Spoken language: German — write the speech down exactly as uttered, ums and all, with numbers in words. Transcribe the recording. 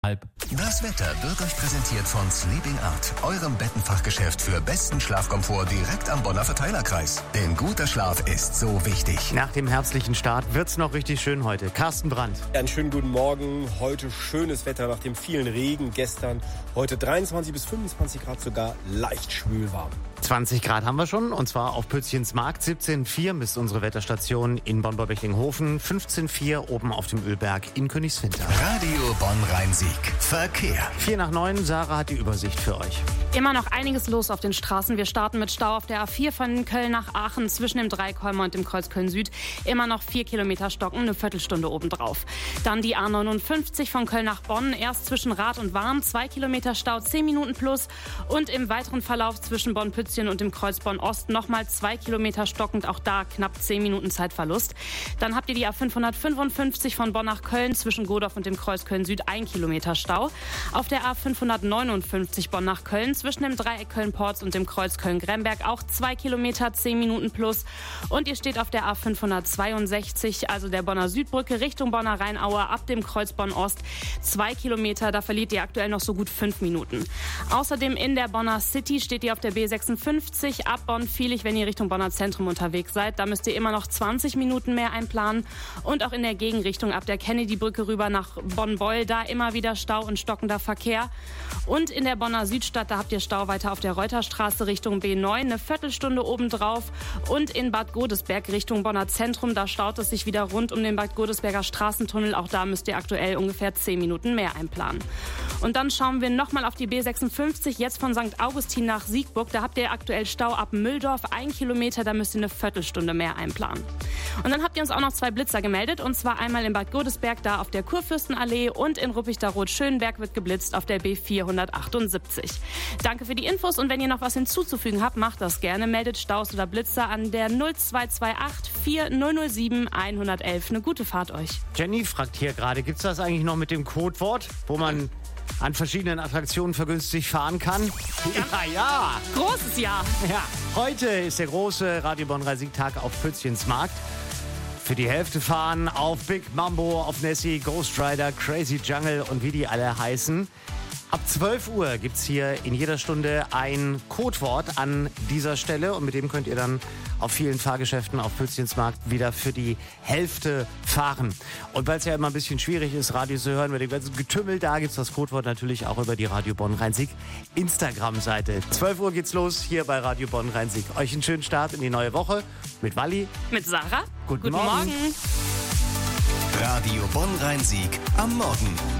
Halb. Das Wetter wird euch präsentiert von Sleeping Art, eurem Bettenfachgeschäft für besten Schlafkomfort direkt am Bonner Verteilerkreis. Denn guter Schlaf ist so wichtig. Nach dem herbstlichen Start wird's noch richtig schön heute. Carsten Brandt. Einen schönen guten Morgen. Heute schönes Wetter nach dem vielen Regen gestern. Heute dreiundzwanzig bis fünfundzwanzig Grad, sogar leicht schwül warm. zwanzig Grad haben wir schon, und zwar auf Pützchens Markt. siebzehn Komma vier misst unsere Wetterstation in Bonn-Borbeckling-Hofen. fünfzehn Komma vier oben auf dem Ölberg in Königswinter. Radio Bonn-Rhein-Sieg. Verkehr. vier nach neun, Sarah hat die Übersicht für euch. Immer noch einiges los auf den Straßen. Wir starten mit Stau auf der A vier von Köln nach Aachen zwischen dem Dreikolmer und dem Kreuz Köln-Süd. Immer noch vier Kilometer stocken, eine Viertelstunde obendrauf. Dann die A neunundfünfzig von Köln nach Bonn. Erst zwischen Rath und Warm, zwei Kilometer Stau, zehn Minuten plus. Und im weiteren Verlauf zwischen Bonn-Pützchen und dem Kreuz Bonn-Ost nochmal zwei Kilometer stockend. Auch da knapp zehn Minuten Zeitverlust. Dann habt ihr die A fünfhundertfünfundfünfzig von Bonn nach Köln zwischen Godorf und dem Kreuz Köln-Süd, ein Kilometer Stau. Auf der A fünfhundertneunundfünfzig Bonn nach Köln zwischen dem Dreieck Köln-Porz und dem Kreuz Köln-Gremberg auch zwei Kilometer, zehn Minuten plus. Und ihr steht auf der A fünfhundertzweiundsechzig, also der Bonner Südbrücke Richtung Bonner Rheinaue ab dem Kreuz Bonn-Ost, zwei Kilometer. Da verliert ihr aktuell noch so gut fünf Minuten. Außerdem in der Bonner City steht ihr auf der B sechsundfünfzig ab Bonn-Vielig, wenn ihr Richtung Bonner Zentrum unterwegs seid. Da müsst ihr immer noch zwanzig Minuten mehr einplanen. Und auch in der Gegenrichtung ab der Kennedy-Brücke rüber nach Bonn-Beul, da immer wieder Stau und stockender Verkehr. Und in der Bonner Südstadt, da habt ihr Stau weiter auf der Reuterstraße Richtung B neun, eine Viertelstunde obendrauf. Und in Bad Godesberg Richtung Bonner Zentrum, da staut es sich wieder rund um den Bad Godesberger Straßentunnel. Auch da müsst ihr aktuell ungefähr zehn Minuten mehr einplanen. Und dann schauen wir nochmal auf die B sechsundfünfzig, jetzt von Sankt Augustin nach Siegburg. Da habt ihr aktuell Stau ab Mülldorf, ein Kilometer, da müsst ihr eine Viertelstunde mehr einplanen. Und dann habt ihr uns auch noch zwei Blitzer gemeldet, und zwar einmal in Bad Godesberg, da auf der Kurfürstenallee, und in Ruppichterroth-Schönberg wird geblitzt auf der B vierhundertachtundsiebzig. Danke für die Infos, und wenn ihr noch was hinzuzufügen habt, macht das gerne. Meldet Staus oder Blitzer an der null zwei zwei acht vier null null sieben eins eins eins. Eine gute Fahrt euch. Jenny fragt hier gerade, gibt's das eigentlich noch mit dem Codewort, wo man an verschiedenen Attraktionen vergünstigt fahren kann? Ja, ja. Großes Jahr. Ja, heute ist der große Radio Bonn-Rhein-Sieg-Tag auf Pützchens Markt. Für die Hälfte fahren auf Big Mambo, auf Nessie, Ghost Rider, Crazy Jungle und wie die alle heißen. Ab zwölf Uhr gibt's hier in jeder Stunde ein Codewort an dieser Stelle, und mit dem könnt ihr dann auf vielen Fahrgeschäften auf Pützchens Markt wieder für die Hälfte fahren. Und weil es ja immer ein bisschen schwierig ist, Radio zu hören, mit dem ganzen Getümmel, da gibt's das Codewort natürlich auch über die Radio Bonn-Rhein-Sieg Instagram-Seite. zwölf Uhr geht's los hier bei Radio Bonn-Rhein-Sieg. Euch einen schönen Start in die neue Woche mit Walli. Mit Sarah. Guten, Guten Morgen. Morgen. Radio Bonn-Rhein-Sieg am Morgen.